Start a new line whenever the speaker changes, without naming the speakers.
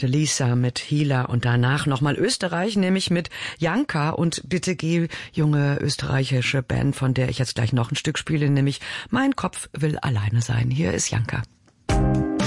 hörte Lisa mit Healer und danach nochmal Österreich, nämlich mit Janka und Bitte geh, junge österreichische Band, von der ich jetzt gleich noch ein Stück spiele, nämlich Mein Kopf will alleine sein. Hier ist Janka.